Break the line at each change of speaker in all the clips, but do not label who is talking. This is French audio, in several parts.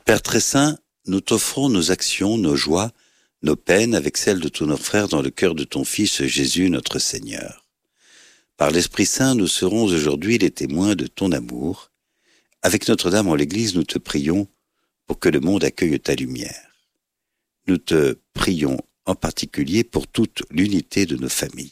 Père très saint, nous t'offrons nos actions, nos joies, nos peines avec celles de tous nos frères dans le cœur de ton Fils Jésus notre Seigneur. Par l'Esprit Saint, nous serons aujourd'hui les témoins de ton amour. Avec Notre-Dame en l'Église, nous te prions pour que le monde accueille ta lumière. Nous te prions en particulier pour toute l'unité de nos familles.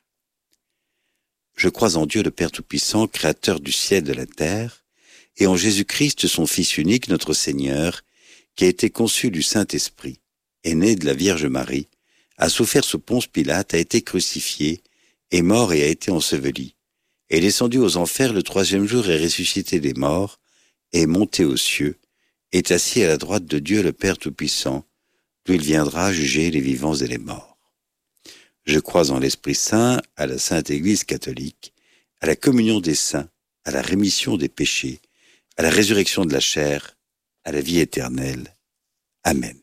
Je crois en Dieu le Père Tout-Puissant, Créateur du ciel et de la terre, et en Jésus-Christ, son Fils unique, notre Seigneur, qui a été conçu du Saint-Esprit, est né de la Vierge Marie, a souffert sous Ponce Pilate, a été crucifié, est mort et a été enseveli, est descendu aux enfers le 3e jour et ressuscité des morts, est monté aux cieux, est assis à la droite de Dieu le Père Tout-Puissant, d'où il viendra juger les vivants et les morts. Je crois en l'Esprit Saint, à la Sainte Église catholique, à la communion des saints, à la rémission des péchés, à la résurrection de la chair, à la vie éternelle. Amen.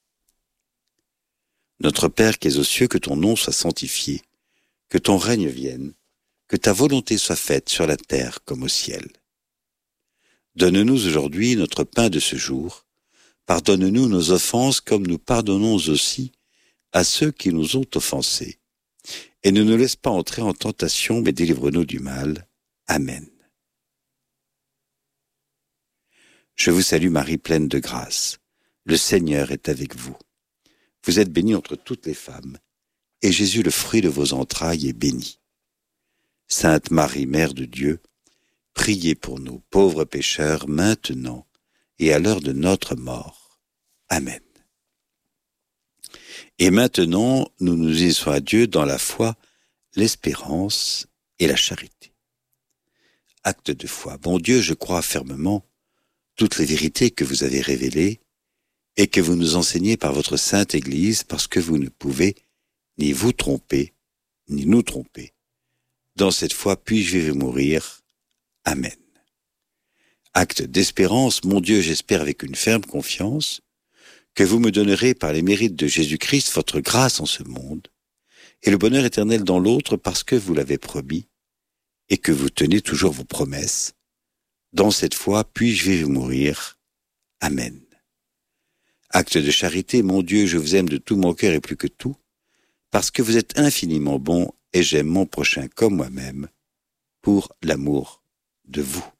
Notre Père qui es aux cieux, que ton nom soit sanctifié, que ton règne vienne, que ta volonté soit faite sur la terre comme au ciel. Donne-nous aujourd'hui notre pain de ce jour. Pardonne-nous nos offenses comme nous pardonnons aussi à ceux qui nous ont offensés. Et ne nous laisse pas entrer en tentation, mais délivre-nous du mal. Amen. Je vous salue Marie, pleine de grâce. Le Seigneur est avec vous. Vous êtes bénie entre toutes les femmes, et Jésus, le fruit de vos entrailles, est béni. Sainte Marie, Mère de Dieu, priez pour nous, pauvres pécheurs, maintenant et à l'heure de notre mort. Amen. Et maintenant, nous nous unissons à Dieu dans la foi, l'espérance et la charité. Acte de foi. Bon Dieu, je crois fermement toutes les vérités que vous avez révélées et que vous nous enseignez par votre Sainte Église, parce que vous ne pouvez ni vous tromper, ni nous tromper. Dans cette foi, puis-je vivre et mourir. Amen. Acte d'espérance, mon Dieu, j'espère avec une ferme confiance que vous me donnerez par les mérites de Jésus-Christ votre grâce en ce monde et le bonheur éternel dans l'autre, parce que vous l'avez promis et que vous tenez toujours vos promesses. Dans cette foi, puis-je vivre et mourir. Amen. Acte de charité, mon Dieu, je vous aime de tout mon cœur et plus que tout, parce que vous êtes infiniment bon et j'aime mon prochain comme moi-même, pour l'amour de vous.